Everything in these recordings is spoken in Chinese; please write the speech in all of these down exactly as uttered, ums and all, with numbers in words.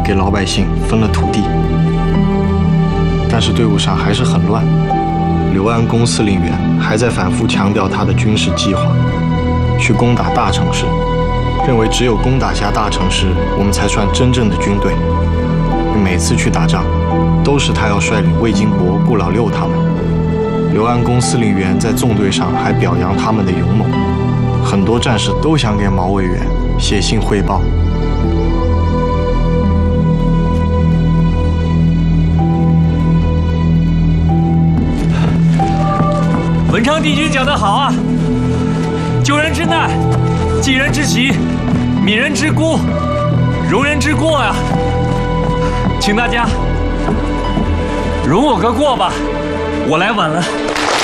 给老百姓分了土地。但是队伍上还是很乱，刘安公司令员还在反复强调他的军事计划，去攻打大城市，认为只有攻打下大城市，我们才算真正的军队。每次去打仗，都是他要率领魏金伯、顾老六他们。刘安公司令员在纵队上还表扬他们的勇猛，很多战士都想给毛委员写信汇报。 文昌帝君讲得好啊，救人之难，济人之急，悯人之孤，容人之过呀、啊。请大家容我个过吧，我来晚了。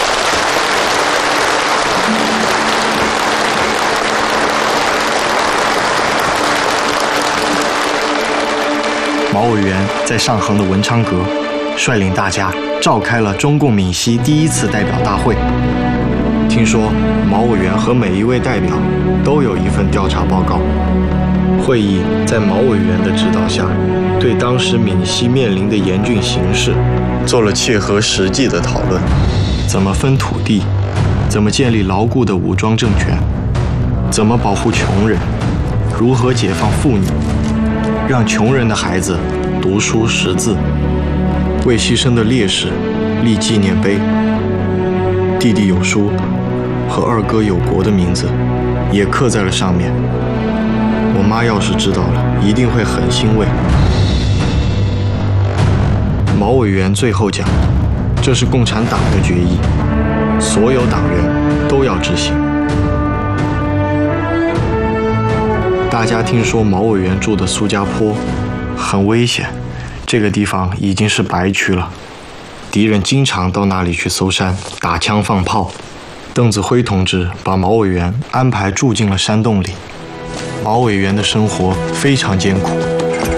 毛委员在上衡的文昌阁率领大家召开了中共闽西第一次代表大会。听说毛委员和每一位代表都有一份调查报告。会议在毛委员的指导下，对当时闽西面临的严峻形势做了切合实际的讨论：怎么分土地，怎么建立牢固的武装政权，怎么保护穷人，如何解放妇女，让穷人的孩子读书识字，为牺牲的烈士立纪念碑。弟弟有书和二哥有国的名字也刻在了上面。我妈要是知道了，一定会很欣慰。毛委员最后讲，这是共产党的决议，所有党员都要执行。大家听说毛委员住的苏家坡很危险，这个地方已经是白区了，敌人经常到那里去搜山、打枪放炮。邓子恢同志把毛委员安排住进了山洞里。毛委员的生活非常艰苦，